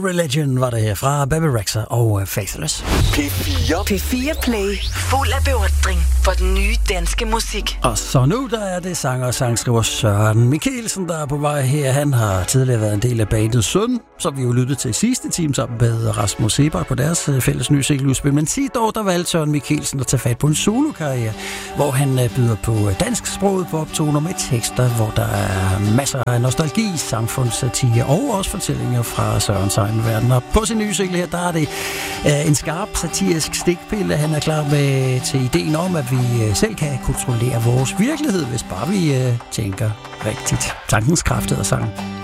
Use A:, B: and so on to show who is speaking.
A: Religion var det her fra Bebe Rexha og Faithless.
B: P4 Play. Fuld af beundring for den nye danske musik.
A: Og så nu, der er det sanger og sangskriver Søren Mikkelsen, der er på vej her. Han har tidligere været en del af bandet Søn, som vi jo lyttede til sidste time sammen med Rasmus Sebak på deres fælles nye single-udspil. Men 10 år, der valgte Søren Mikkelsen at tage fat på en solokarriere, hvor han byder på dansksproget poptoner med tekster, hvor der er masser af nostalgi, samfundssatire og også fortællinger fra Sørens egen verden. Og på sin nye single her, der er det en skarp satirisk stikpille. Han er klar med til ideen om, at vi selv kan kontrollere vores virkelighed, hvis bare vi tænker rigtigt. Tankens kraft hedder sangen.